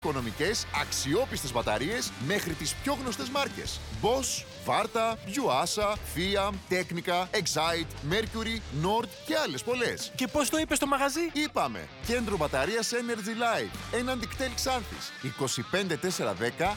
Οικονομικές, αξιόπιστες μπαταρίες μέχρι τις πιο γνωστές μάρκες. Bosch, Varta, Yuasa, Fiat, Technica, Excite, Mercury, Nord και άλλες πολλές. Και πώς το είπες στο μαγαζί? Είπαμε, κέντρο μπαταρίας Energy Live, έναν δικτέλ Ξάνθης, 25410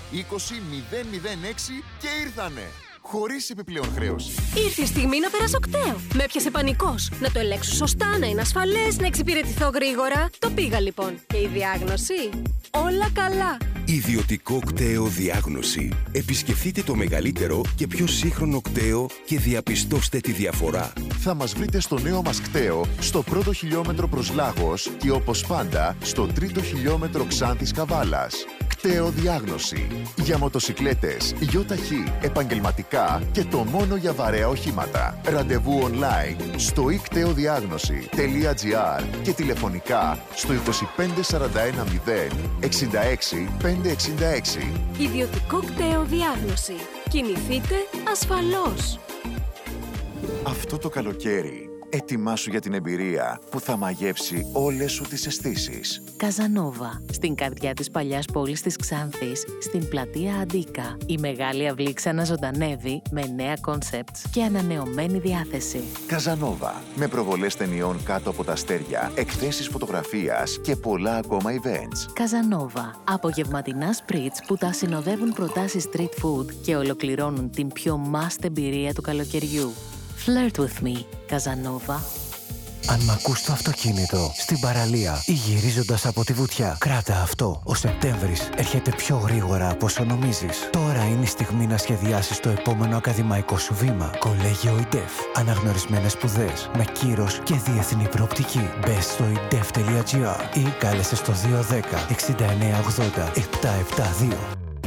20006 και ήρθανε. Χωρίς επιπλέον χρέωση. Ήρθε η στιγμή να περάσω κταίο. Με έπιασε πανικός. Να το ελέγξω σωστά, να είναι ασφαλές, να εξυπηρετηθώ γρήγορα. Το πήγα λοιπόν. Και η διάγνωση? Όλα καλά. Ιδιωτικό κταίο διάγνωση. Επισκεφτείτε το μεγαλύτερο και πιο σύγχρονο κταίο και διαπιστώστε τη διαφορά. Θα μας βρείτε στο νέο μας κταίο, στο πρώτο χιλιόμετρο προς Λάγος και όπως πάντα στο τρίτο χιλιόμετρο Ξάνθης Καβάλας. Κταίο διάγνωση. Για μοτοσικλέτες, ΙΟΤΑΧΗ, επαγγελματικά και το μόνο για βαρέα οχήματα. Ραντεβού online στο ikteudiagnosi.gr και τηλεφωνικά στο 25410 66 566. Ιδιωτικό κταίο διάγνωση. Κινηθείτε ασφαλώς. Αυτό το καλοκαίρι, ετοιμάσου για την εμπειρία που θα μαγεύσει όλες σου τις αισθήσεις. Καζανόβα, στην καρδιά της παλιάς πόλης της Ξάνθης, στην πλατεία Αντίκα. Η μεγάλη αυλή ξαναζωντανεύει με νέα κόνσεπτς και ανανεωμένη διάθεση. Καζανόβα, με προβολές ταινιών κάτω από τα αστέρια, εκθέσεις φωτογραφίας και πολλά ακόμα events. Καζανόβα, απογευματινά σπριτς που τα συνοδεύουν προτάσεις street food και ολοκληρώνουν την πιο must εμπειρία του καλοκαιριού. Flirt with me, Καζανόβα. Αν μ' ακούς στο αυτοκίνητο, στην παραλία ή γυρίζοντας από τη βουτιά, κράτα αυτό. Ο Σεπτέμβρης έρχεται πιο γρήγορα από όσο νομίζεις. Τώρα είναι η στιγμή να σχεδιάσεις το επόμενο ακαδημαϊκό σου βήμα. Κολέγιο ΙΝΤΕΦ. Αναγνωρισμένες σπουδές με κύρος και διεθνή προοπτική. Μπες στο indef.gr ή κάλεσε στο 210 6980 772.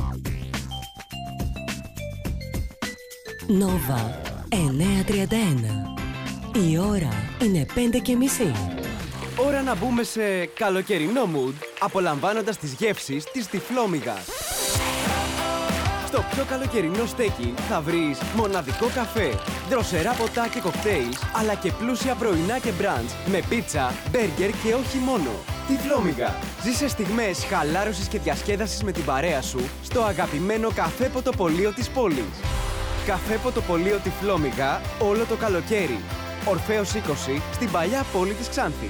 Νόβα 9:31. Η ώρα είναι 5:30. Ώρα να μπούμε σε καλοκαιρινό mood, απολαμβάνοντας τις γεύσεις της Τυφλόμυγας. Στο πιο καλοκαιρινό στέκι θα βρεις μοναδικό καφέ, δροσερά ποτά και κοκτέιλ, αλλά και πλούσια πρωινά και μπραντς με πίτσα, μπέργκερ και όχι μόνο. Τυφλόμυγα. Ζήσε στιγμές χαλάρωσης και διασκέδασης με την παρέα σου στο αγαπημένο καφέ ποτοπωλείο της πόλης. Καφέ ποτοπωλείο Τυφλόμυγα όλο το καλοκαίρι. Ορφέως 20 στην παλιά πόλη της Ξάνθης.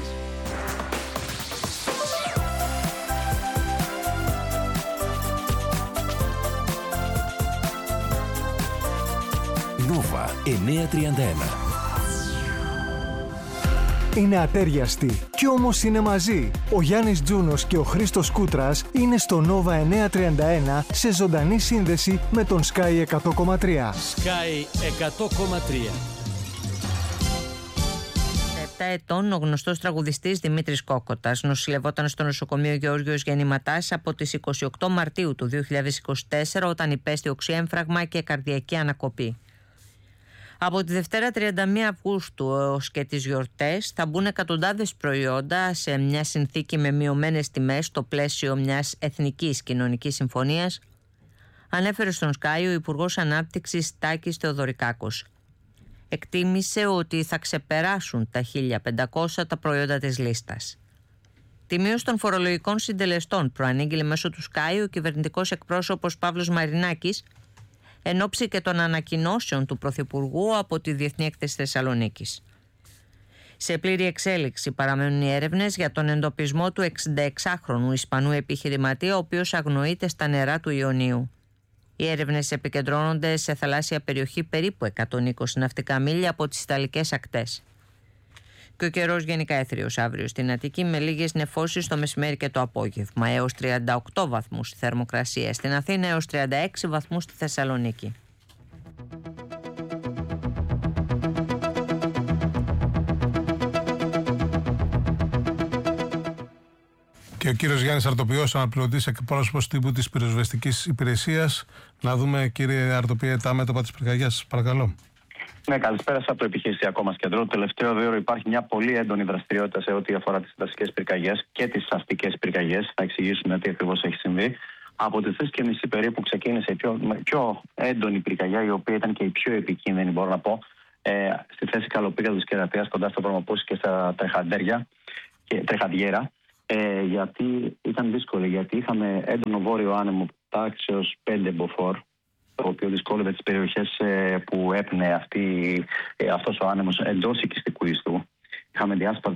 Νόβα 931. Είναι ατέριαστοι κι όμως είναι μαζί. Ο Γιάννης Τζούνος και ο Χρήστος Κούτρας είναι στο Νόβα 931 σε ζωντανή σύνδεση με τον Sky 100,3. Sky 100,3. 7 ετών, ο γνωστός τραγουδιστής Δημήτρης Κόκοτας νοσηλευόταν στο νοσοκομείο Γεώργιος Γεννηματάς από τις 28 Μαρτίου του 2024 όταν υπέστη οξυέμφραγμα και καρδιακή ανακοπή. Από τη Δευτέρα 31 Αυγούστου ως και τις γιορτές θα μπουν εκατοντάδες προϊόντα σε μια συνθήκη με μειωμένες τιμές στο πλαίσιο μιας εθνικής κοινωνικής συμφωνίας, ανέφερε στον Sky ο Υπουργός Ανάπτυξης Τάκης Θεοδωρικάκος. Εκτίμησε ότι θα ξεπεράσουν τα 1.500 τα προϊόντα της λίστας. Τη μείωση των φορολογικών συντελεστών προανήγγειλε μέσω του Sky ο κυβερνητικός εκπρόσωπος Παύλος Μαρινάκης, εν ώψη και των ανακοινώσεων του Πρωθυπουργού από τη Διεθνή Έκθεση Θεσσαλονίκης. Σε πλήρη εξέλιξη παραμένουν οι έρευνες για τον εντοπισμό του 66χρονου Ισπανού επιχειρηματία, ο οποίος αγνοείται στα νερά του Ιωνίου. Οι έρευνες επικεντρώνονται σε θαλάσσια περιοχή περίπου 120 ναυτικά μίλια από τις Ιταλικές ακτές. Και ο καιρός γενικά έθριος αύριο στην Αττική με λίγες νεφώσεις το μεσημέρι και το απόγευμα, έως 38 βαθμούς η θερμοκρασία στην Αθήνα, έως 36 βαθμούς στη Θεσσαλονίκη. Και ο κύριος Γιάννης Αρτοπιός, αναπληρωτής εκπρόσωπος τύπου της πυροσβεστικής υπηρεσίας. Να δούμε, κύριε Αρτοπιέ, τα μέτωπα της πυρκαγιάς, παρακαλώ. Ναι, καλησπέρα από το επιχειρησιακό μας κέντρο. Το τελευταίο 2 ώρο υπάρχει μια πολύ έντονη δραστηριότητα σε ό,τι αφορά τις δασικές πυρκαγιές και τις αστικές πυρκαγιές. Θα εξηγήσουμε τι ακριβώς έχει συμβεί. Από τις 3:30 περίπου ξεκίνησε η πιο έντονη πυρκαγιά, η οποία ήταν και η πιο επικίνδυνη, μπορώ να πω, στη θέση Καλοπήγαδος και Κερατέας, κοντά στο Προμοπούσι και στα Τρεχαντιέρα. Γιατί ήταν δύσκολη, γιατί είχαμε έντονο βόρειο άνεμο τάξεως 5 μποφόρ, το οποίο δυσκόλευε τις περιοχές που έπνε αυτός ο άνεμος εντός οικιστικού ιστού. Είχαμε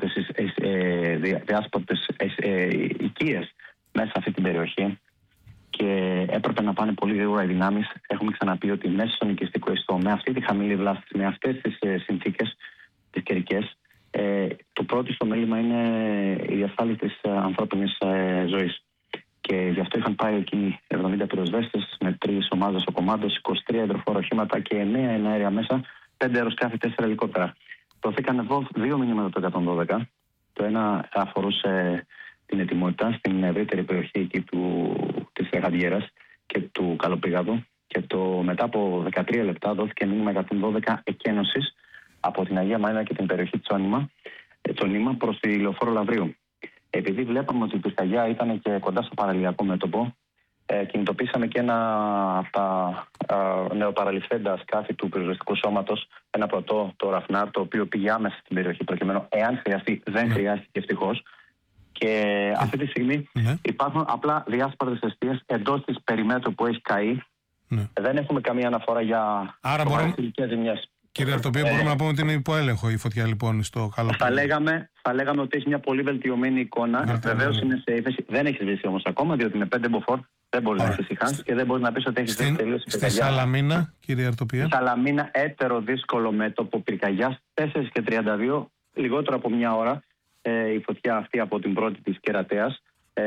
διάσπαρτες οικίες μέσα σε αυτή την περιοχή και έπρεπε να πάνε πολύ γρήγορα οι δυνάμεις. Έχουμε ξαναπεί ότι μέσα στον οικιστικό ιστό, με αυτή τη χαμηλή βλάστηση, με αυτές τις συνθήκες, τις καιρικές, το πρώτο στο μέλημα είναι η διασφάλιση της ανθρώπινης ζωής. Και γι' αυτό είχαν πάει εκεί 70 πυροσβέστες με 3 ομάδες ο κομμάτος, 23 υδροφόρα οχήματα και 9 εναέρια μέσα, 5 αεροσκάφη, 4 ελικόπτερα. Δοθήκαν 2 μηνύματα το 112. Το ένα αφορούσε την ετοιμότητα στην ευρύτερη περιοχή εκεί της Ρεγαντιέρας και του Καλοπήγαδου. Και μετά από 13 λεπτά δόθηκε μήνυμα 112 εκένωσης από την Αγία Μάρινα και την περιοχή Τσονίμα προς τη Λεωφόρο Λαβρίου. Επειδή βλέπαμε ότι η πυρκαγιά ήταν και κοντά στο παραλιακό μέτωπο, κινητοποίησαμε και ένα από τα νεοπαραληφθέντα σκάφη του πυροσβεστικού σώματος, ένα πρωτό, το Ραφνάρ, το οποίο πήγε άμεσα στην περιοχή προκειμένου, εάν χρειαστεί, δεν χρειάστηκε ευτυχώς. Και αυτή τη στιγμή υπάρχουν απλά διάσπαρτες αιστείες εντός της περιμέτρου που έχει καεί. Δεν έχουμε καμία αναφορά για ηλικία ζημιές. Κύριε Αρτοπία, μπορούμε να πούμε ότι είναι υπό έλεγχο η φωτιά λοιπόν στο Καλοπήγαδο. Θα λέγαμε ότι έχει μια πολύ βελτιωμένη εικόνα. Βεβαίως είναι σε ύφεση. Δεν έχει σβήσει όμως ακόμα, διότι με 5 μποφόρ δεν μπορεί να ησυχάσει και δεν μπορεί να πει ότι έχει σβήσει τελείως. Στη Σαλαμίνα, κύριε Αρτοπία. Στη Σαλαμίνα, έτερο δύσκολο μέτωπο πυρκαγιάς, 4 και 32, λιγότερο από μια ώρα. Η φωτιά αυτή από την πρώτη της Κερατέας.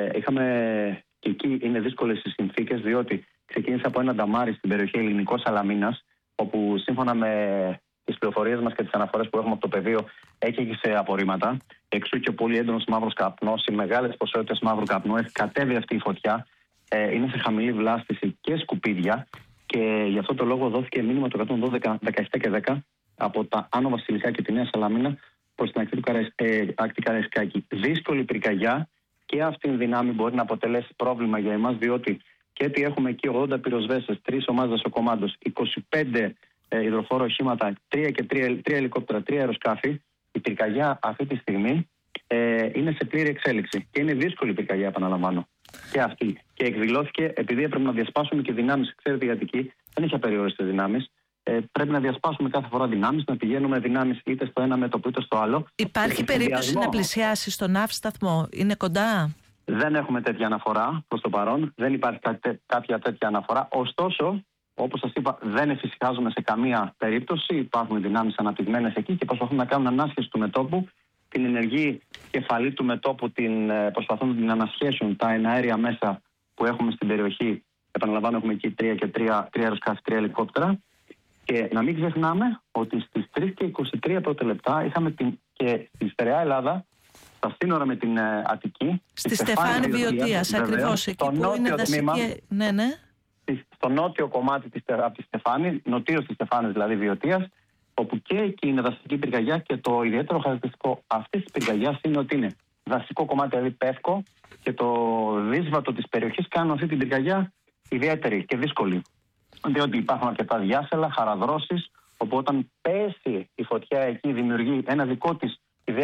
Και εκεί είναι δύσκολες οι συνθήκες, διότι ξεκίνησε από ένα νταμάρι στην περιοχή Ελληνικός Σαλαμίνας, όπου σύμφωνα με τις πληροφορίες μας και τις αναφορές που έχουμε από το πεδίο έκαιγε απορρίμματα. Εξού και πολύ έντονος μαύρος καπνός, οι μεγάλες ποσότητες μαύρου καπνού. Έχει κατέβει αυτή η φωτιά. Είναι σε χαμηλή βλάστηση και σκουπίδια. Και γι' αυτό το λόγο δόθηκε μήνυμα το 112 17 και 10 από τα Άνω Βασιλικά και τη Νέα Σαλαμίνα προς την ακτή Καραϊσκάκη. Δύσκολη πυρκαγιά και αυτή η δυνάμει μπορεί να αποτελέσει πρόβλημα για εμάς, διότι και ότι έχουμε εκεί 80 πυροσβέστες, 3 ομάδες ο κομμάτος, 25 υδροφόρα οχήματα, 3 ελικόπτερα, 3 αεροσκάφη. Η πυρκαγιά αυτή τη στιγμή είναι σε πλήρη εξέλιξη. Και είναι δύσκολη η πυρκαγιά, επαναλαμβάνω. Και αυτή. Και εκδηλώθηκε επειδή έπρεπε να διασπάσουμε και δυνάμεις. Ξέρετε, η Αττική δεν έχει απεριόριστες δυνάμεις. Πρέπει να διασπάσουμε κάθε φορά δυνάμεις, να πηγαίνουμε δυνάμεις είτε στο ένα μέτωπο είτε στο άλλο. Υπάρχει περίπτωση να πλησιάσει στον ναύσταθμο, είναι κοντά? Δεν έχουμε τέτοια αναφορά προς το παρόν. Δεν υπάρχει κάποια τέτοια αναφορά. Ωστόσο, όπως σας είπα, δεν εφησυχάζουμε σε καμία περίπτωση. Υπάρχουν δυνάμεις αναπτυγμένες εκεί και προσπαθούν να κάνουν ανάσχεση του μετώπου. Την ενεργή κεφαλή του μετώπου προσπαθούν να την ανασχέσουν τα εναέρια μέσα που έχουμε στην περιοχή. Επαναλαμβάνω, έχουμε εκεί 3 αεροσκάφη, 3 ελικόπτερα. Και να μην ξεχνάμε ότι στις 3 και 23 πρώτα λεπτά είχαμε και στη Στερεά Ελλάδα, στα σύνορα με την Αττική. Στη Στεφάνη Βιωτίας, ακριβώς, εκεί που είναι δασική. Ναι. Στο νότιο κομμάτι από τη Στεφάνη, νοτίως της Στεφάνης δηλαδή Βιωτίας, όπου και εκεί είναι δασική πυρκαγιά και το ιδιαίτερο χαρακτηριστικό αυτής της πυρκαγιάς είναι ότι είναι δασικό κομμάτι, δηλαδή πεύκο, και το δύσβατο της περιοχής κάνουν αυτή την πυρκαγιά ιδιαίτερη και δύσκολη. Διότι υπάρχουν αρκετά διάσελα, χαραδρώσεις, όπου όταν πέσει η φωτιά εκεί δημιουργεί ένα δικό της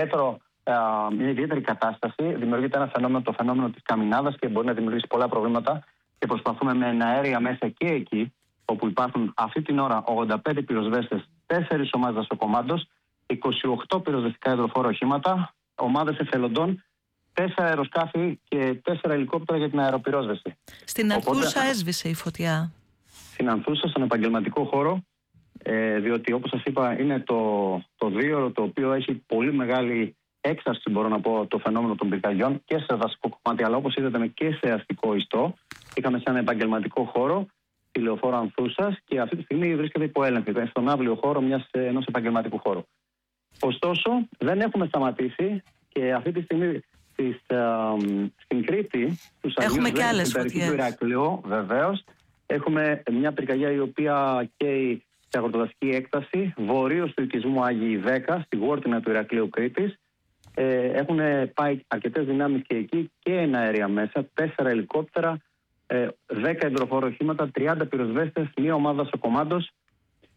μια ιδιαίτερη κατάσταση, δημιουργείται ένα φαινόμενο, το φαινόμενο της καμινάδας, και μπορεί να δημιουργήσει πολλά προβλήματα. Και προσπαθούμε με εναέρια μέσα και εκεί, όπου υπάρχουν αυτή την ώρα 85 πυροσβέστες, 4 ομάδες δασοκομάντος, 28 πυροσβεστικά υδροφόρα οχήματα, ομάδες εθελοντών, 4 αεροσκάφη και 4 ελικόπτερα για την αεροπυρόσβεση. Στην Ανθούσα έσβησε η φωτιά. Στην Ανθούσα, στον επαγγελματικό χώρο, διότι όπως σας είπα είναι το δίωρο το οποίο έχει πολύ μεγάλη έξαρση, μπορώ να πω, το φαινόμενο των πυρκαγιών και σε δασικό κομμάτι, αλλά όπως είδατε και σε αστικό ιστό. Είχαμε σε ένα επαγγελματικό χώρο τη Λεωφόρο Ανθούσας και αυτή τη στιγμή βρίσκεται υπό έλεγχο. Είναι στον άβλιο χώρο ενός επαγγελματικού χώρου. Ωστόσο, δεν έχουμε σταματήσει και αυτή τη στιγμή στην Κρήτη, στους Αγίους, στην περιοχή του Ηρακλείου, βεβαίως, έχουμε μια πυρκαγιά η οποία καίει σε αγροτοδασική έκταση, βορείως του οικισμού Άγιοι 10, στη Γόρτινα του Ηρακλείου Κρήτης. Έχουν πάει αρκετές δυνάμεις και εκεί και εναέρια μέσα, 4 ελικόπτερα, 10 υδροφόρα οχήματα, 30 πυροσβέστες, μία ομάδα στο κομμάτος.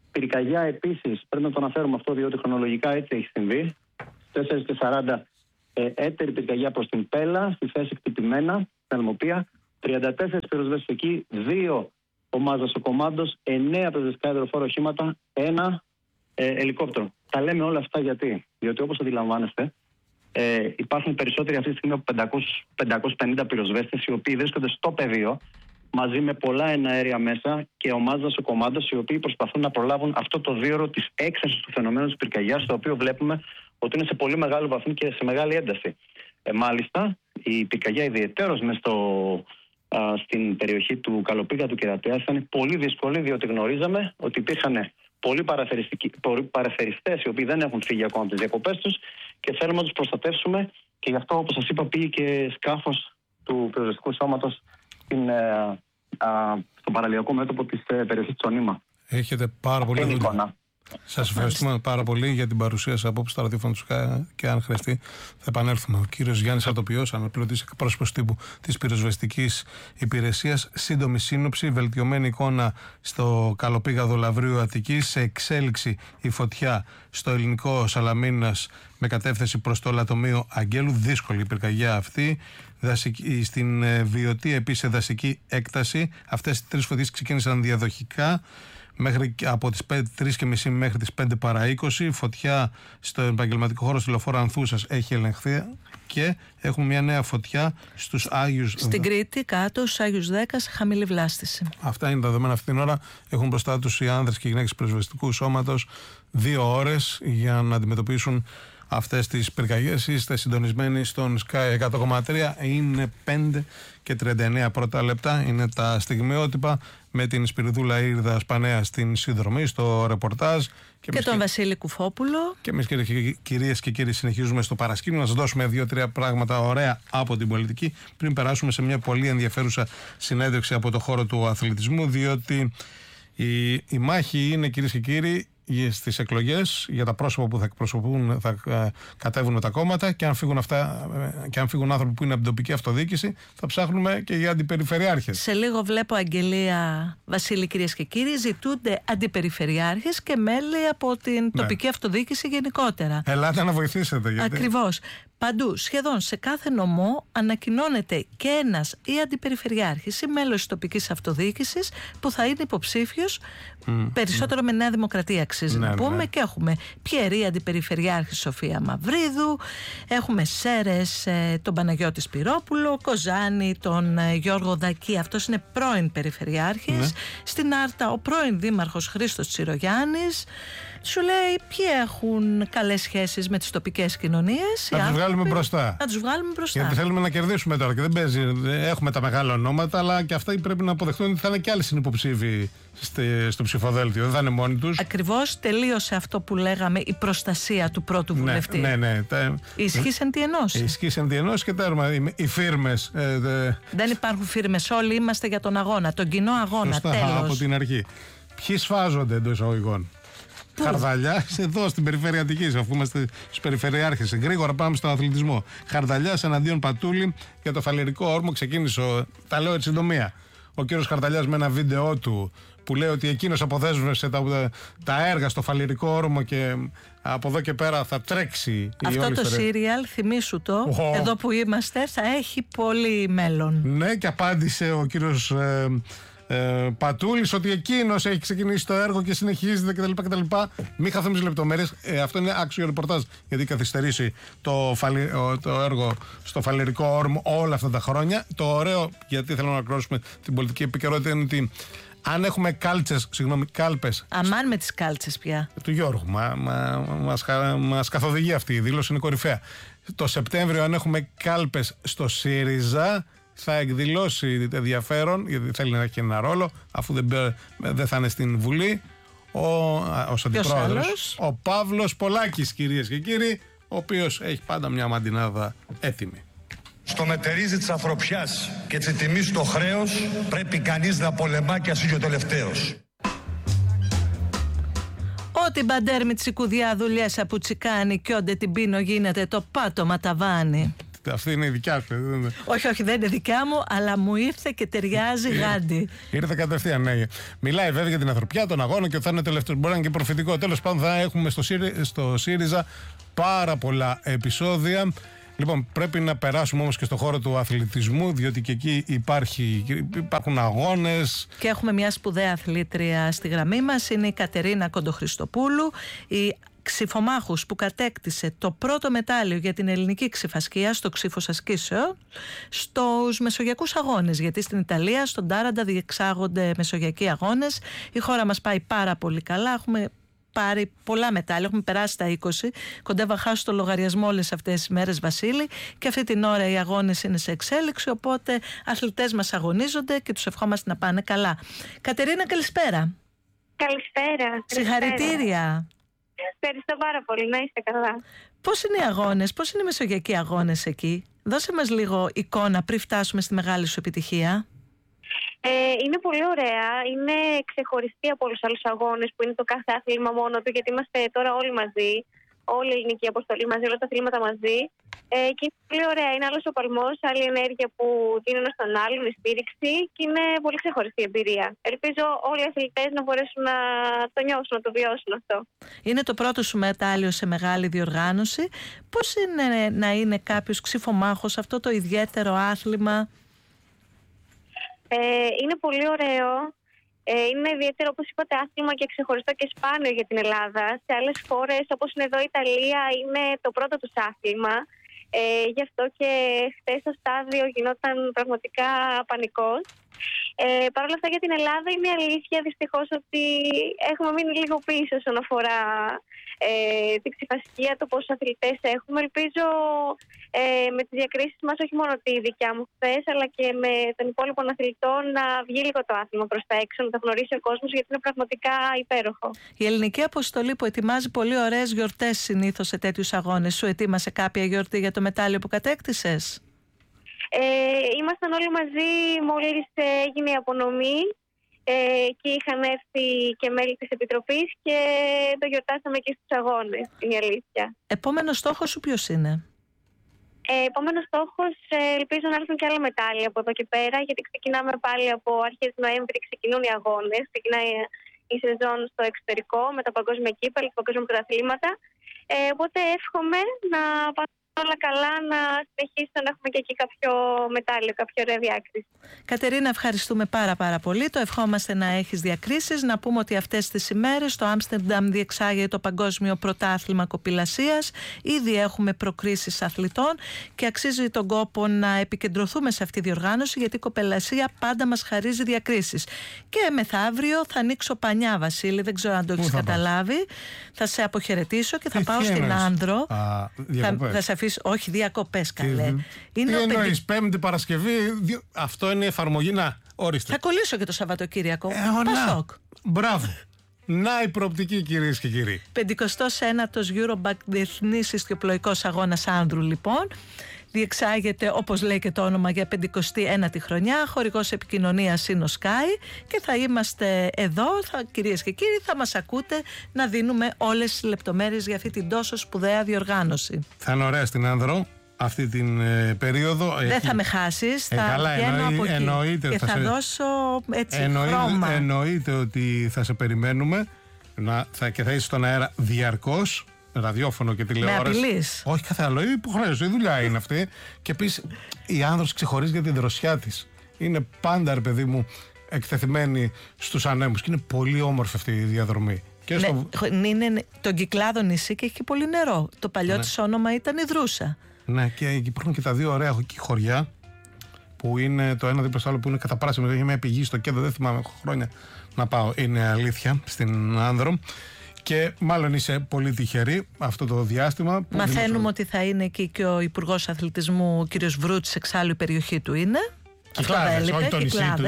Πυρκαγιά επίσης, πρέπει να το αναφέρουμε αυτό διότι χρονολογικά έτσι έχει συμβεί. 4 και 40 έτερη πυρκαγιά προς την Πέλα, στη θέση εκτυπημένα, στην Αλμοπία. 34 πυροσβέστες εκεί, 2 ομάδας ο κομμάντος, 9 πεζεστικά υδροφόρα οχήματα, 1 ελικόπτερο. Τα λέμε όλα αυτά διότι όπως αντιλαμβάνεστε, υπάρχουν περισσότεροι αυτή τη στιγμή από 550 πυροσβέστες, οι οποίοι βρίσκονται στο πεδίο, μαζί με πολλά εναέρια μέσα και ομάδας ο κομμάντος, οι οποίοι προσπαθούν να προλάβουν αυτό το δίωρο της έξαρσης του φαινομένου της πυρκαγιάς, το οποίο βλέπουμε ότι είναι σε πολύ μεγάλο βαθμό και σε μεγάλη ένταση. Μάλιστα, η πυρκαγιά ιδιαιτέρως μέσα στην περιοχή του Καλοπήγα του Κερατέα ήταν πολύ δύσκολη, διότι γνωρίζαμε ότι υπήρχαν πολλοί παραθεριστές οι οποίοι δεν έχουν φύγει ακόμα από τις διακοπές τους και θέλουμε να τους προστατεύσουμε, και γι' αυτό, όπως σας είπα, πήγε και σκάφος του πυροσβεστικού σώματος στο παραλιακό μέτωπο της περιοχής του Ονήμα. Έχετε πάρα πολύ δουλειά. Σας ευχαριστούμε πάρα πολύ για την παρουσία σας απόψε στα ραδιόφωνα του ΣΚΑ, και αν χρειαστεί θα επανέλθουμε. Ο κύριος Γιάννης Αρτοπιός, αναπληρωτής εκπρόσωπος τύπου της πυροσβεστικής υπηρεσίας. Σύντομη σύνοψη: βελτιωμένη εικόνα στο Καλοπήγαδο Λαβρίου Αττικής. Σε εξέλιξη η φωτιά στο ελληνικό Σαλαμίνας με κατεύθυνση προς το λατομείο Αγγέλου. Δύσκολη η πυρκαγιά αυτή. Στην Βιωτή επίσης δασική έκταση. Αυτές οι 3 φωτίες ξεκίνησαν διαδοχικά από τις 3.30 μέχρι τις 5 παρά 20. Φωτιά στο επαγγελματικό χώρο στη λεωφόρο Ανθούσας έχει ελεγχθεί και έχουμε μια νέα φωτιά στους Άγιους. Στην Κρήτη, κάτω στους Άγιους 10, σε χαμηλή βλάστηση. Αυτά είναι τα δεδομένα αυτή την ώρα. Έχουν μπροστά τους οι άνδρες και οι γυναίκες πυροσβεστικού σώματος 2 ώρες για να αντιμετωπίσουν αυτές τις πυρκαγιές. Είστε συντονισμένοι στον Sky 100,3. Είναι 5 και 39 πρώτα λεπτά. Είναι τα στιγμιότυπα με την Σπυριδούλα Ήρδα Σπανέα στην συνδρομή, στο ρεπορτάζ. Και τον Βασίλη Κουφόπουλο. Και εμείς, κυρίες και κύριοι, συνεχίζουμε στο παρασκήνιο να σας δώσουμε 2-3 πράγματα ωραία από την πολιτική, πριν περάσουμε σε μια πολύ ενδιαφέρουσα συνέντευξη από το χώρο του αθλητισμού, διότι η μάχη είναι, κυρίες και κύριοι, στις εκλογές για τα πρόσωπα που θα εκπροσωπούν, θα κατέβουν με τα κόμματα, και αν φύγουν και αν φύγουν άνθρωποι που είναι από την τοπική αυτοδιοίκηση, θα ψάχνουμε και για αντιπεριφερειάρχες. Σε λίγο βλέπω αγγελία, Βασίλη, κυρίες και κύριοι, ζητούνται αντιπεριφερειάρχες και μέλη από την τοπική αυτοδιοίκηση γενικότερα. Ελάτε να βοηθήσετε. Ακριβώς. Παντού, σχεδόν σε κάθε νομό, ανακοινώνεται και ένας ή αντιπεριφερειάρχης ή μέλος της τοπικής αυτοδιοίκησης που θα είναι υποψήφιος, περισσότερο με Νέα Δημοκρατία αξίζει να πούμε. Και έχουμε Πιερή αντιπεριφερειάρχη Σοφία Μαυρίδου, έχουμε Σέρες τον Παναγιώτη Σπυρόπουλο, Κοζάνη τον Γιώργο Δακή, αυτός είναι πρώην περιφερειάρχης, στην Άρτα ο πρώην δήμαρχος Χρήστος Τσιρογιάννης. Σου λέει ποιοι έχουν καλές σχέσεις με τις τοπικές κοινωνίες. Να τους βγάλουμε μπροστά. Γιατί θέλουμε να κερδίσουμε τώρα και δεν παίζει. Έχουμε τα μεγάλα ονόματα, αλλά και αυτά πρέπει να αποδεχτούν ότι θα είναι και άλλοι συνυποψήφοι στο ψηφοδέλτιο. Δεν θα είναι μόνοι τους. Ακριβώς, τελείωσε αυτό που λέγαμε, η προστασία του πρώτου βουλευτή. Ναι. Η ισχύς εν τη ενός. Η ισχύς εν τη ενός και τέρμα. Οι φίρμες. Δεν υπάρχουν φίρμες. Όλοι είμαστε για τον αγώνα, τον κοινό αγώνα. Τέλος. Από την αρχή. Ποιοι σφάζονται εντός εισαγωγικών? Χαρδαλιά εδώ στην περιφέρεια Αττικής, αφού είμαστε στους περιφερειάρχες. Γρήγορα πάμε στον αθλητισμό. Χαρδαλιάς εναντίον Πατούλη για το φαλερικό όρμο. Ξεκίνησε, τα λέω έτσι συντομία, ο κύριος Χαρδαλιάς με ένα βίντεο του που λέει ότι εκείνος αποδέσμευσε τα έργα στο φαλερικό όρμο και από εδώ και πέρα θα τρέξει. Αυτό το σύριαλ, θυμήσου το, εδώ που είμαστε, θα έχει πολύ μέλλον. Ναι, και απάντησε ο κύριος Πατούλης ότι εκείνος έχει ξεκινήσει το έργο και συνεχίζεται κτλ. Μην χαθούμε τις λεπτομέρειες. Αυτό είναι άξιο ρεπορτάζ, γιατί καθυστερήσει το έργο στο φαλερικό όρμο όλα αυτά τα χρόνια. Το ωραίο, γιατί θέλω να ακρόσουμε την πολιτική επικαιρότητα, είναι ότι αν έχουμε κάλπες. Αμάν με τις κάλτσες πια. Του Γιώργου. Μας καθοδηγεί αυτή η δήλωση, είναι κορυφαία. Το Σεπτέμβριο, αν έχουμε κάλπες στο ΣΥΡΙΖΑ, θα εκδηλώσει ενδιαφέρον, γιατί θέλει να έχει ένα ρόλο, αφού δεν θα είναι στην Βουλή, ως αντιπρόεδρος, ο Παύλος Πολάκης, κυρίες και κύριοι, ο οποίος έχει πάντα μια μαντινάδα έτοιμη. Στο μετερίζει της αφροπιάς και της τιμής στο χρέος πρέπει κανείς να πολεμά και ας είναι ο τελευταίος. Ό,τι μπαντέρ τσικουδιά δουλειές από τσικάνι κι όντε την πίνω γίνεται το πάτωμα ταβάνι. Αυτή είναι η δικιά σου. Όχι, δεν είναι δικιά μου, αλλά μου ήρθε και ταιριάζει γάντι. Ήρθε κατευθείαν, ναι. Μιλάει βέβαια για την ανθρωπιά, τον αγώνα και ότι θα είναι τελευταίο. Μπορεί να είναι και προφητικό. Τέλος πάντων, θα έχουμε στο ΣΥΡΙΖΑ πάρα πολλά επεισόδια. Λοιπόν, πρέπει να περάσουμε όμως και στο χώρο του αθλητισμού, διότι και εκεί υπάρχουν αγώνες. Και έχουμε μια σπουδαία αθλήτρια στη γραμμή μας, είναι η Κατερίνα Κοντοχρηστοπούλου, η ξυφομάχους που κατέκτησε το πρώτο μετάλλιο για την ελληνική ξυφασκία στο ξύφος ασκήσεων στους μεσογειακούς αγώνες, γιατί στην Ιταλία, στον Τάραντα διεξάγονται μεσογειακοί αγώνες. Η χώρα μας πάει πάρα πολύ καλά, έχουμε πάρει πολλά μετάλλια, έχουμε περάσει τα 20, κοντεύω χάσω το λογαριασμό όλες αυτές τις μέρες, Βασίλη, και αυτή την ώρα οι αγώνες είναι σε εξέλιξη, οπότε αθλητές μας αγωνίζονται και τους ευχόμαστε να πάνε καλά. Κατερίνα, καλησπέρα. Καλησπέρα. Συγχαρητήρια. Ευχαριστώ πάρα πολύ, να είστε καλά. Πώς είναι οι αγώνες, πώς είναι οι μεσογειακοί αγώνες εκεί? Δώσε μας λίγο εικόνα πριν φτάσουμε στη μεγάλη σου επιτυχία. Είναι πολύ ωραία, είναι ξεχωριστή από όλους τους άλλους αγώνες που είναι το κάθε άθλημα μόνο του, γιατί είμαστε τώρα όλοι μαζί, όλη η ελληνική αποστολή μαζί, όλα τα αθλήματα μαζί, και είναι πολύ ωραία, είναι άλλος ο παλμός, άλλη ενέργεια που δίνουν ένας στον άλλον, η στήριξη, και είναι πολύ ξεχωριστή εμπειρία. Ελπίζω όλοι οι αθλητές να μπορέσουν να το νιώσουν, να το βιώσουν αυτό. Είναι το πρώτο σου μετάλλιο σε μεγάλη διοργάνωση. Πώς είναι να είναι κάποιος ξυφομάχος σε αυτό το ιδιαίτερο άθλημα? Είναι πολύ ωραίο. Είναι ιδιαίτερο, όπως είπατε, άθλημα και ξεχωριστό και σπάνιο για την Ελλάδα. Σε άλλες χώρες, όπως είναι εδώ η Ιταλία, είναι το πρώτο τους άθλημα. Γι' αυτό και χθες στο στάδιο γινόταν πραγματικά πανικός. Παρ' όλα αυτά, για την Ελλάδα είναι αλήθεια δυστυχώς ότι έχουμε μείνει λίγο πίσω όσον αφορά την ξυφασκία, το πόσους αθλητές έχουμε. Ελπίζω με τις διακρίσεις μας, όχι μόνο τη δικιά μου χθες, αλλά και με των υπόλοιπων αθλητών, να βγει λίγο το άθλημα προς τα έξω, να το γνωρίσει ο κόσμος, γιατί είναι πραγματικά υπέροχο. Η ελληνική αποστολή που ετοιμάζει πολύ ωραίες γιορτές συνήθως σε τέτοιους αγώνες, σου ετοίμασε κάποια γιορτή για το μετάλλιο που κατέκτησες? Ήμασταν όλοι μαζί μόλις έγινε η απονομή και είχαν έρθει και μέλη της Επιτροπής και το γιορτάσαμε και στους αγώνες, είναι η αλήθεια. Επόμενος στόχος σου ποιος είναι? Επόμενος στόχος, ελπίζω να έρθουν και άλλα μετάλλια από εδώ και πέρα, γιατί ξεκινάμε πάλι από αρχές Νοέμβρη, ξεκινούν οι αγώνες, ξεκινάει η σεζόν στο εξωτερικό με τα παγκόσμια κύπελλα, τα παγκόσμια πρωταθλήματα, οπότε εύχομαι να πάνε όλα καλά, να συνεχίσουμε να έχουμε και εκεί κάποιο μετάλλιο, κάποια ωραία διάκριση. Κατερίνα, ευχαριστούμε πάρα πολύ. Το ευχόμαστε να έχεις διακρίσεις. Να πούμε ότι αυτές τις ημέρες στο Άμστερνταμ διεξάγεται το Παγκόσμιο Πρωτάθλημα Κοπηλασίας. Ήδη έχουμε προκρίσεις αθλητών και αξίζει τον κόπο να επικεντρωθούμε σε αυτή τη διοργάνωση, γιατί η κοπηλασία πάντα μας χαρίζει διακρίσεις. Και μεθαύριο θα ανοίξω πανιά, Βασίλη, δεν ξέρω αν το έχεις καταλάβει. Θα σε αποχαιρετήσω και θα πάω στην Άνδρο. Θα σε αφήσω, όχι διακοπές, καλέ. Τι εννοείς, Πέμπτη Παρασκευή, αυτό είναι η εφαρμογή, να, ορίστε. Θα κολλήσω και το Σαββατοκύριακο. Πασόκ. Μπράβο. Να η προοπτική, κυρίες και κύριοι. 59ος Eurobank Διεθνής Ιστιοπλοϊκός Αγώνας Άνδρου, λοιπόν. Διεξάγεται, όπως λέει και το όνομα, για 59η χρονιά. Χορηγός επικοινωνίας είναι ο Sky και θα είμαστε εδώ, κυρίες και κύριοι, θα μας ακούτε να δίνουμε όλες τις λεπτομέρειες για αυτή την τόσο σπουδαία διοργάνωση. Θα είναι ωραία στην Άνδρο αυτή την περίοδο. Δεν θα με χάσεις, θα βγαίνω από εκεί και θα δώσω έτσι χρώμα. Εννοείται ότι θα σε περιμένουμε και θα είσαι στον αέρα διαρκώς. Ραδιόφωνο και τηλεόραση. Με απειλείς? Όχι, κάθε άλλο. Υποχρέωση, η δουλειά είναι αυτή. Και επίσης η Άνδρος ξεχωρίζει για την δροσιά της. Είναι πάντα, ρε παιδί μου, εκτεθειμένη στους ανέμους. Και είναι πολύ όμορφη αυτή η διαδρομή. Και είναι τον Κυκλάδο νησί και έχει και πολύ νερό. Το παλιό της όνομα ήταν η Δρούσα. Ναι, και υπάρχουν και τα δύο ωραία χωριά που είναι το ένα δίπλα στο άλλο, που είναι καταπράσινο. Έχει μια πηγή στο κέντρο, δεν θυμάμαι, έχω χρόνια να πάω. Είναι αλήθεια στην Άνδρο. Και μάλλον είσαι πολύ τυχερή αυτό το διάστημα. Μαθαίνουμε ότι θα είναι εκεί και ο Υπουργός Αθλητισμού, ο κ. Βρούτσης, εξάλλου η περιοχή του είναι. Κυκλάδες, όχι το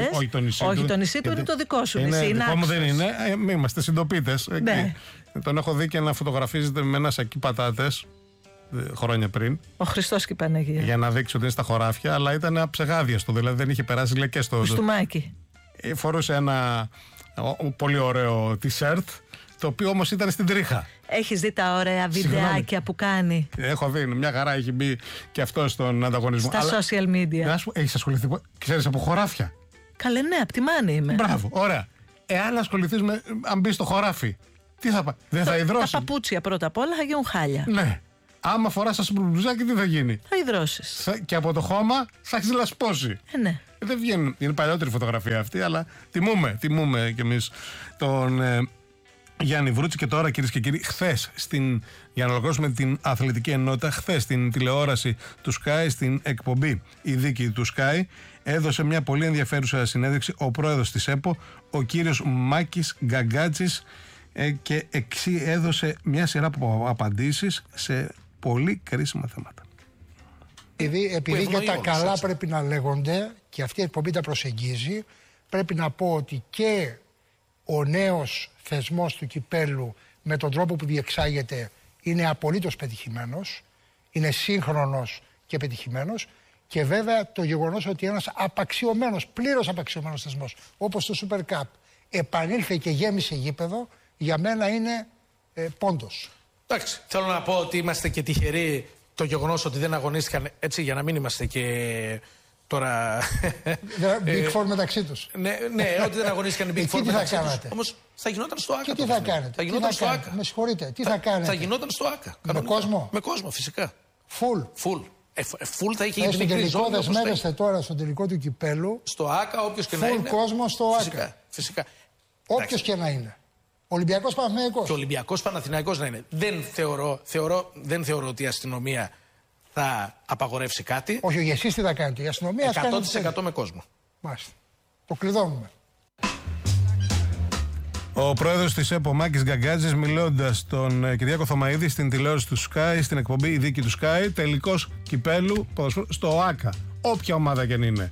νησί του. Είναι το δικό σου νησί. Είναι δικό μου δεν είναι. Είμαστε συντοπίτες. Ναι. Τον έχω δει και να φωτογραφίζεται με ένα σακί πατάτες χρόνια πριν. Ο Χριστός και η Παναγία. Για να δείξει ότι είναι στα χωράφια, αλλά ήταν αψεγάδιαστο. Δηλαδή δεν είχε περάσει λεκές στο. Κουστούμάκι. Φορούσε ένα πολύ ωραίο t-shirt, το οποίο όμως ήταν στην τρίχα. Έχεις δει τα ωραία βιντεάκια που κάνει? Έχω δει, μια χαρά έχει μπει και αυτό στον ανταγωνισμό. Στα social media. Έχεις ασχοληθεί, ξέρεις, από χωράφια? Καλέ, ναι, απ' τη Μάνη είμαι. Μπράβο, ωραία. Εάν ασχοληθείς αν μπει στο χωράφι, τι θα πάει? Δεν θα υδρώσει? Τα παπούτσια πρώτα απ' όλα θα γίνουν χάλια. Ναι. Άμα φοράς άσπρο μπλουζάκι, τι θα γίνει? Θα υδρώσεις. Και από το χώμα θα έχεις λασπώσει. Ναι. Δεν βγαίνει. Είναι παλιότερη φωτογραφία αυτή, αλλά τιμούμε κι εμείς τον Γιάννη Βρούτση. Και τώρα, κυρίες και κύριοι, χθες, για να ολοκληρώσουμε την αθλητική ενότητα, χθες στην τηλεόραση του Sky, στην εκπομπή Η Δίκη του Sky, έδωσε μια πολύ ενδιαφέρουσα συνέντευξη ο πρόεδρος της ΕΠΟ, ο κύριος Μάκης Γκαγκάτσης, και έδωσε μια σειρά από απαντήσεις σε πολύ κρίσιμα θέματα. Επειδή και τα καλά πρέπει να λέγονται και αυτή η εκπομπή τα προσεγγίζει, πρέπει να πω ότι και ο νέος θεσμός του κυπέλου με τον τρόπο που διεξάγεται είναι απολύτως πετυχημένος, είναι σύγχρονος και πετυχημένος, και βέβαια το γεγονός ότι ένας απαξιωμένος, πλήρως απαξιωμένος θεσμός όπως το Super Cup επανήλθε και γέμισε γήπεδο, για μένα είναι πόντος. Εντάξει, θέλω να πω ότι είμαστε και τυχεροί το γεγονός ότι δεν αγωνίστηκαν, έτσι, για να μην είμαστε και τώρα... Big Four μεταξύ τους. Ναι, ότι δεν αγωνίστηκαν οι Big Four μεταξύ τους. Όμως θα γινόταν στο ΆΚΑ. Και τι θα κάνετε? Θα γινόταν στο ΆΚΑ. Με συγχωρείτε, τι θα κάνετε? Θα γινόταν στο ΆΚΑ. Με κόσμο? Με κόσμο, φυσικά. Full. Full θα είχε γίνει. Στο τελικό δεσμεύεστε τώρα στο τελικό του κυπέλου. Στο ΆΚΑ, όποιος και να είναι. Full κόσμο στο ΆΚΑ. Φυσικά. Όποιος και να είναι. Ολυμπιακός Παναθηναϊκός. Και Ολυμπιακός Παναθηναϊκός να είναι. Δεν θεωρώ ότι η αστυνομία θα απαγορεύσει κάτι. Όχι, εσείς τι θα κάνετε? Η αστυνομία 100% με κόσμο. Μάλιστα. Το κλειδώνουμε. Ο πρόεδρος της ΕΠΟ, Μάκης Γκαγκάτζης, μιλώντας τον Κυριάκο Θωμαίδη στην τηλεόραση του Sky, στην εκπομπή Η Δίκη του Sky, τελικός κυπέλου στο ΆΚΑ. Όποια ομάδα και αν είναι.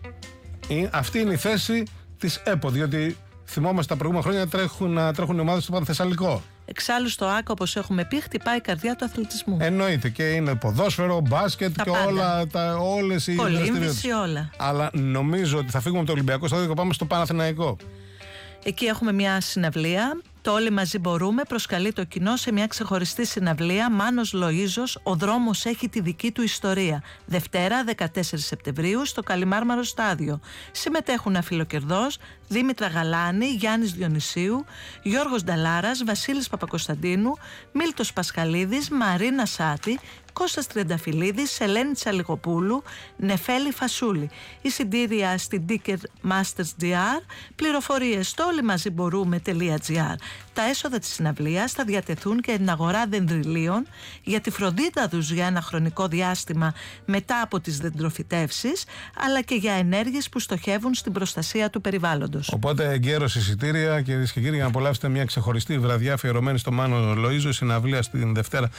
Αυτή είναι η θέση της ΕΠΟ, διότι θυμόμαστε τα προηγούμενα χρόνια να τρέχουν οι ομάδες στο Πανθεσσαλικό. Εξάλλου στο ΆΚΑ, όπως έχουμε πει, χτυπάει η καρδιά του αθλητισμού. Εννοείται, και είναι ποδόσφαιρο, μπάσκετ τα και όλες οι δραστηριότητες. Όλα. Αλλά νομίζω ότι θα φύγουμε από το Ολυμπιακό Στάδιο και πάμε στο Παναθηναϊκό. Εκεί έχουμε μια συναυλία. Το Όλοι Μαζί Μπορούμε προσκαλεί το κοινό σε μια ξεχωριστή συναυλία. Μάνος Λοΐζος, ο δρόμος έχει τη δική του ιστορία. Δευτέρα 14 Σεπτεμβρίου στο Καλιμάρμαρο Στάδιο. Συμμετέχουν Αφιλοκερδός, Δήμητρα Γαλάνη, Γιάννης Διονυσίου, Γιώργος Νταλάρας, Βασίλης Παπακοσταντίνου, Μίλτος Πασχαλίδης, Μαρίνα Σάτη, Κώστας Τριανταφυλλίδης, Ελένη Τσαλιγοπούλου, Νεφέλη Φασούλη. Εισιτήρια στην Ticketmasters.gr, πληροφορίες στο όλοιμαζιμπορούμε.gr. Τα έσοδα της συναυλίας θα διατεθούν και την αγορά δεντριλίων για τη φροντίδα τους για ένα χρονικό διάστημα μετά από τις δεντροφυτεύσεις, αλλά και για ενέργειες που στοχεύουν στην προστασία του περιβάλλοντος. Οπότε εγκαίρως εισιτήρια, κυρίες και κύριοι, για να απολαύσετε μια ξεχωριστή βραδιά αφιερωμένη στο Μάνο Λοΐζο, συναυλία τη Δευτέρα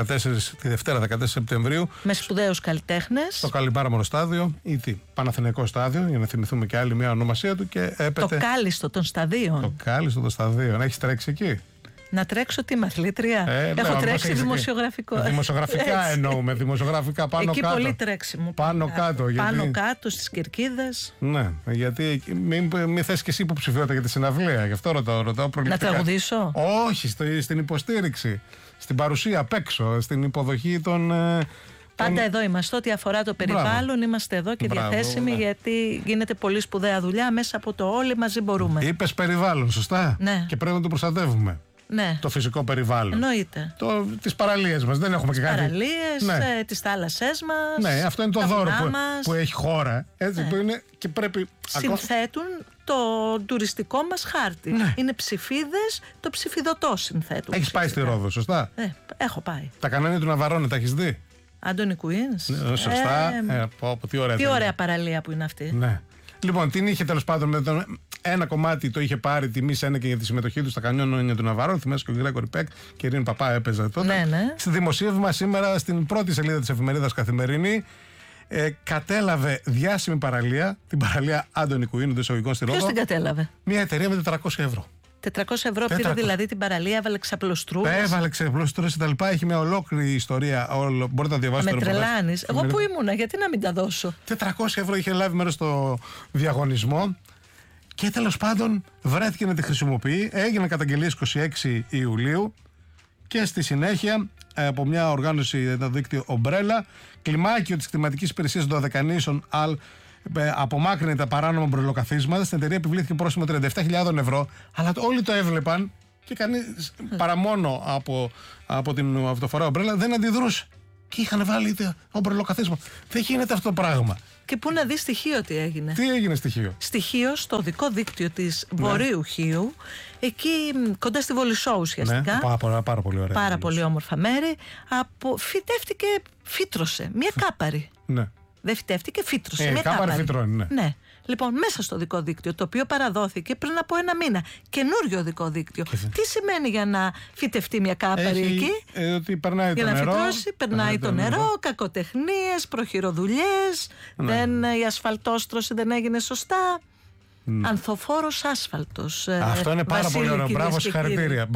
14 Σεπτεμβρίου. Με σπουδαίους καλλιτέχνες. Στο Καλιμάρμαρο Στάδιο, ή Παναθηναϊκό Στάδιο, για να θυμηθούμε και άλλη μια ονομασία του. Και έπεται... Το κάλιστο των σταδίων. Το κάλιστο των σταδίων. Έχεις τρέξει εκεί? Να τρέξω τι, μαθλήτρια? Έχω τρέξει δημοσιογραφικό. Δημοσιογραφικά εννοούμε. Δημοσιογραφικά πάνω εκεί κάτω. Εκεί πολύ τρέξιμο. Πάνω κάτω. Πάνω κάτω στις κερκίδες. Ναι, γιατί μην θες και εσύ υποψηφιότητα για τη συναυλία. Γι' αυτό ρωτάω προληπτικά. Να τραγουδήσω? Όχι, στην υποστήριξη. Στην παρουσία απ' έξω. Στην υποδοχή των... Πάντα εδώ είμαστε. Ό,τι αφορά το περιβάλλον, είμαστε εδώ και διαθέσιμοι, γιατί γίνεται πολύ σπουδαία δουλειά μέσα από το Όλοι Μαζί Μπορούμε. Είπες περιβάλλον, σωστά. Ναι. Και πρέπει να το προστατεύουμε. Ναι. Το φυσικό περιβάλλον. Εννοείται. Τις παραλίες μας. Δεν έχουμε και κάτι. Τις παραλίες, τις θάλασσές μας. Ναι, αυτό είναι το δώρο που έχει χώρα. Έτσι, που είναι και πρέπει. Συνθέτουν το τουριστικό μας χάρτη. Ναι. Είναι ψηφίδες, το ψηφιδωτό συνθέτουν. Έχεις πάει στη Ρόδο, σωστά? Έχω πάει. Τα κανόνια του Ναβαρώνε, τα έχεις δει? Άντωνι Κουίνς. Ναι, σωστά. Τι ωραία παραλία που είναι αυτή. Ναι. Λοιπόν, την είχε τέλος πάντων με ένα κομμάτι το είχε πάρει τιμή Σένεκε για τη συμμετοχή του στα κανόνια του Ναβαρώνε. Θυμάσαι και ο Γκρέγκορι Πεκ και η Ειρήνη Παπά έπαιζε τότε. Ναι. Στη δημοσίευμα σήμερα στην πρώτη σελίδα της εφημερίδας Καθημερινή. Κατέλαβε διάσημη παραλία, την παραλία Άντωνι Κουίν, εντός εισαγωγικών στη Ρόδο. Ποιος την κατέλαβε? Μια εταιρεία με 400 ευρώ. 400 ευρώ πήρε δηλαδή την παραλία, έβαλε ξαπλωστρούες. Έβαλε ξαπλωστρούες και τα λοιπά. Έχει μια ολόκληρη ιστορία. Μπορείτε να διαβάσετε. Με τρελάνεις. Εγώ που ήμουνα, γιατί να μην τα δώσω? 400 ευρώ είχε λάβει μέρος στο διαγωνισμό. Και τέλος πάντων βρέθηκε να τη χρησιμοποιεί. Έγινε καταγγελία 26 Ιουλίου. Και στη συνέχεια από μια οργάνωση, το δίκτυο Ομπρέλα, κλιμάκιο της κτηματικής υπηρεσίας των Δωδεκανήσων ΑΛ απομάκρυνε τα παράνομα μπρελοκαθίσματα. Στην εταιρεία επιβλήθηκε πρόστιμο 37.000 ευρώ. Αλλά όλοι το έβλεπαν Και κανείς παρά μόνο από την αυτοφορά ομπρέλα δεν αντιδρούσε. Και είχαν βάλει ομπρελοκαθίσμα. Δεν γίνεται αυτό το πράγμα. Και πού να δει στοιχείο τι έγινε. Τι έγινε στοιχείο. Στοιχείο στο οδικό δίκτυο της Βορείου Χίου, εκεί κοντά στη Βολισσό ουσιαστικά. Ναι, πάρα πολύ ωραία. Πάρα πολύ όμορφα μέρη. Φύτρωσε μια κάπαρη. Ναι. Δεν φυτεύτηκε, φύτρωσε μια κάπαρη. Φυτρώνει, ναι. Λοιπόν, μέσα στο οδικό δίκτυο, το οποίο παραδόθηκε πριν από 1 μήνα. Καινούριο οδικό δίκτυο. Τι σημαίνει για να φυτευτεί μια κάπαρη εκεί? Ότι περνάει για το να νερό. Φυτρώσει, περνάει το νερό, κακοτεχνίες, προχειροδουλειές, η ασφαλτόστρωση δεν έγινε σωστά. Ανθοφόρος άσφαλτος. Αυτό είναι πάρα πολύ ωραίο. Μπράβο, συγχαρητήρια.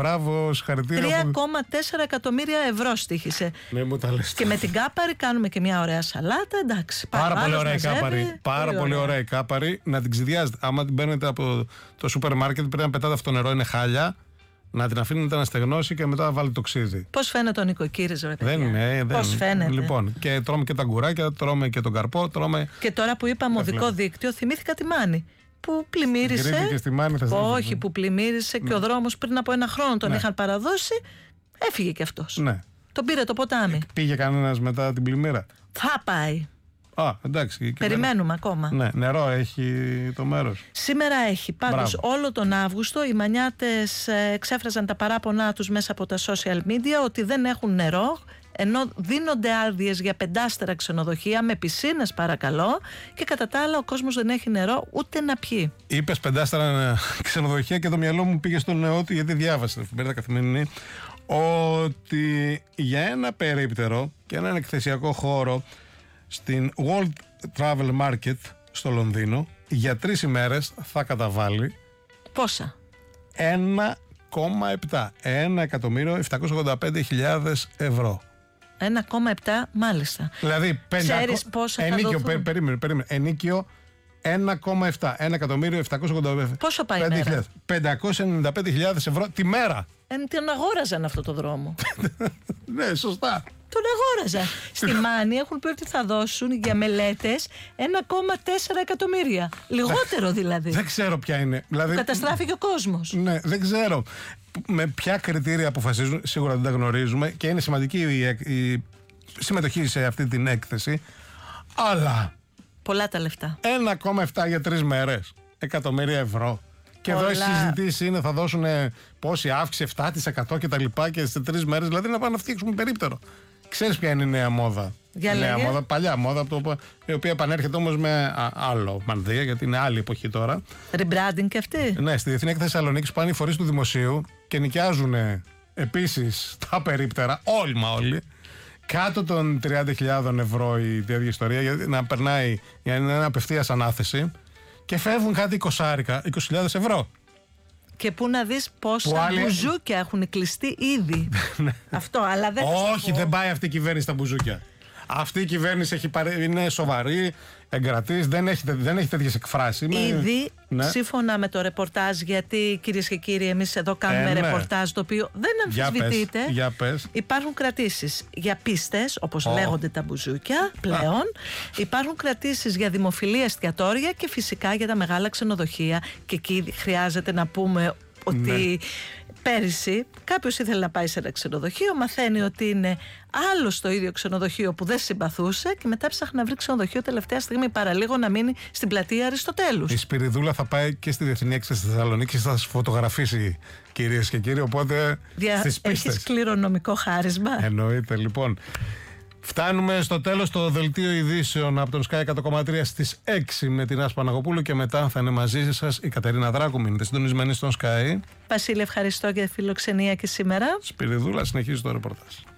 3,4 εκατομμύρια ευρώ στοίχησε. Ναι, μου τα λες. Και με την κάπαρη κάνουμε και μια ωραία σαλάτα. Εντάξει. Πάρα πολύ ωραία η κάπαρη. Πάρα πολύ ωραία η κάπαρη. Να την ξυδιάζετε. Άμα την παίρνετε από το σούπερ μάρκετ, πρέπει να πετάτε αυτό το νερό, είναι χάλια. Να την αφήνετε να στεγνώσει και μετά να βάλετε το ξύδι. Πώς φαίνεται ο νοικοκύρης, ρε παιδιά? Δεν Πώς φαίνεται. Λοιπόν, και τρώμε και τα γκουράκια, τρώμε και τον καρπό. Και τώρα που είπαμε οδικό δίκτυο, θυμήθηκα τη Μάνη. Που πλημμύρισε. Όχι, που πλημμύρισε και ο δρόμος πριν από 1 χρόνο τον είχαν παραδώσει. Έφυγε κι αυτός. Ναι. Τον πήρε το ποτάμι. Πήγε κανένας μετά την πλημμύρα? Θα πάει. Εντάξει. Περιμένουμε ακόμα. Ναι, νερό έχει το μέρος. Σήμερα έχει. Πάντως όλο τον Αύγουστο οι μανιάτες εξέφραζαν τα παράπονά τους μέσα από τα social media ότι δεν έχουν νερό, ενώ δίνονται άδειες για 5 ξενοδοχεία με πισίνες, παρακαλώ, και κατά τα άλλα ο κόσμος δεν έχει νερό ούτε να πιει. Είπες 5 ξενοδοχεία και το μυαλό μου πήγε στον νεότη, γιατί διάβασα στην Πέρτα Καθημερινή ότι για ένα περίπτερο και έναν εκθεσιακό χώρο στην World Travel Market στο Λονδίνο για 3 ημέρες θα καταβάλει πόσα? 1,7 1.785.000 ευρώ. 1,7 μάλιστα. Δηλαδή ξέρεις πόσα ενίκιο, θα περίμενε, ενίκιο 1,7 1.785.000. Πόσο πάει η μέρα? 595.000 ευρώ τη μέρα. Τον αγόραζαν αυτό το δρόμο. Ναι, σωστά. Τον αγόραζαν. Στη Μάνη έχουν πει ότι θα δώσουν για μελέτες 1,4 εκατομμύρια. Λιγότερο δηλαδή. Δεν ξέρω ποια είναι. Δηλαδή, καταστράφηκε ο κόσμος. Ναι, δεν ξέρω με ποια κριτήρια αποφασίζουν. Σίγουρα δεν τα γνωρίζουμε και είναι σημαντική η συμμετοχή σε αυτή την έκθεση. Αλλά πολλά τα λεφτά. 1,7 για 3 μέρες. Εκατομμύρια ευρώ. Και εδώ οι συζητήσεις είναι θα δώσουν πόση αύξηση, 7% και τα λοιπά, και σε 3 μέρες, δηλαδή να πάνε να φτιάξουμε περίπτερο. Ξέρεις ποια είναι η νέα μόδα? Νέα μόδα, παλιά μόδα, η οποία επανέρχεται όμως με άλλο μανδύα, γιατί είναι άλλη εποχή τώρα. Rebranding και αυτή. Ναι, στη Διεθνή Έκθεση Θεσσαλονίκης πάνε οι φορείς του δημοσίου και νοικιάζουν επίσης τα περίπτερα, όλοι. Κάτω των 30.000 ευρώ η ίδια ιστορία, γιατί να περνάει, για να είναι απευθείας ανάθεση. Και φεύγουν κάτι 20.000 ευρώ. Και πού να δεις πόσα μπουζούκια έχουν κλειστεί ήδη. Αυτό, αλλά δεν. Όχι, δεν πάει αυτή η κυβέρνηση στα μπουζούκια. Αυτή η κυβέρνηση είναι σοβαρή, εγκρατής, δεν έχει τέτοιες εκφράσεις. Ήδη, σύμφωνα με το ρεπορτάζ, γιατί κυρίες και κύριοι, εμείς εδώ κάνουμε ρεπορτάζ το οποίο δεν αμφισβητείται. Για πες. Υπάρχουν κρατήσεις για πίστες, όπως λέγονται τα μπουζούκια πλέον. Υπάρχουν κρατήσεις για δημοφιλή εστιατόρια και φυσικά για τα μεγάλα ξενοδοχεία. Και εκεί χρειάζεται να πούμε ότι πέρυσι κάποιος ήθελε να πάει σε ένα ξενοδοχείο, μαθαίνει ότι είναι άλλο στο ίδιο ξενοδοχείο που δεν συμπαθούσε και μετά ψάχνει να βρει ξενοδοχείο τελευταία στιγμή, παραλίγο να μείνει στην πλατεία Αριστοτέλους. Η Σπυριδούλα θα πάει και στη Διεθνή Έκθεση στη Θεσσαλονίκη και θα σας φωτογραφίσει, κυρίες και κύριοι, οπότε στις πίστες. Έχεις κληρονομικό χάρισμα. Εννοείται, λοιπόν. Φτάνουμε στο τέλος το δελτίο ειδήσεων από τον Sky 100,3 στις 6 με την Άσπα Παναγοπούλου και μετά θα είναι μαζί σας η Κατερίνα Δράκου. Μείνετε συντονισμένοι στον Sky. Βασίλη, ευχαριστώ για τη φιλοξενία και σήμερα. Σπυριδούλα συνεχίζει το ρεπορτάζ.